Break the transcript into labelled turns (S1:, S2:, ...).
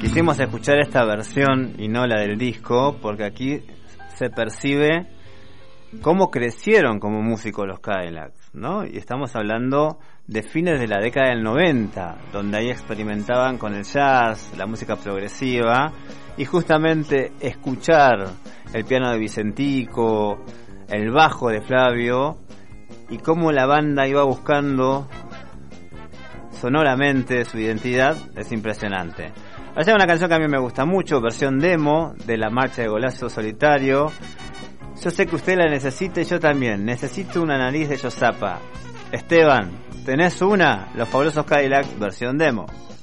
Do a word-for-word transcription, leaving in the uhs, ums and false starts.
S1: Quisimos escuchar esta versión y no la del disco, porque aquí se percibe cómo crecieron como músicos los Cadillacs, ¿no? Y estamos hablando de fines de la década del noventa, donde ahí experimentaban con el jazz, la música progresiva, y justamente escuchar el piano de Vicentico, el bajo de Flavio, y cómo la banda iba buscando sonoramente su identidad, es impresionante. Esa es una canción que a mí me gusta mucho, versión demo de la marcha de Golazo Solitario. Yo sé que usted la necesita y yo también. Necesito una nariz de Yosapa. Esteban, ¿tenés una? Los Fabulosos Cadillacs, versión demo.